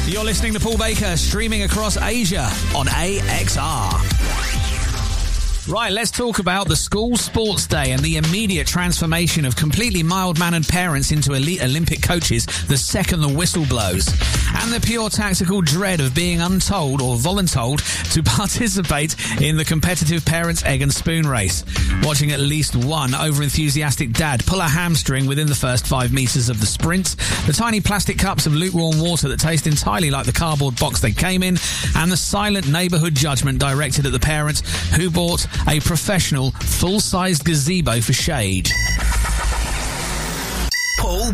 You're listening to Paul Baker, streaming across Asia on AXR. Right, let's talk about the school sports day and the immediate transformation of completely mild-mannered parents into elite Olympic coaches the second the whistle blows. And the pure tactical dread of being untold or voluntold to participate in the competitive parents' egg and spoon race. Watching at least one over-enthusiastic dad pull a hamstring within the first 5 metres of the sprint, the tiny plastic cups of lukewarm water that taste entirely like the cardboard box they came in, and the silent neighbourhood judgment directed at the parents who bought a professional, full-sized gazebo for shade. Paul